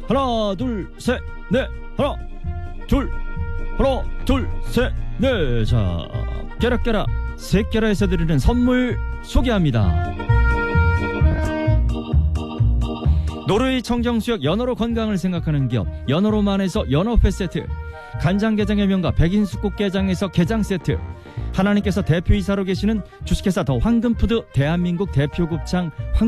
하나, 둘, 셋, 넷. 하나, 둘, 셋, 넷. 자, 깨라깨라 새깨라에서 드리는 선물 소개합니다. 노르웨이 청정수역 연어로 건강을 생각하는 기업 연어로만에서 연어회 세트, 간장게장의 명가 백인숙국게장에서 게장 세트, 하나님께서 대표이사로 계시는 주식회사 더 황금푸드 대한민국 대표 곱창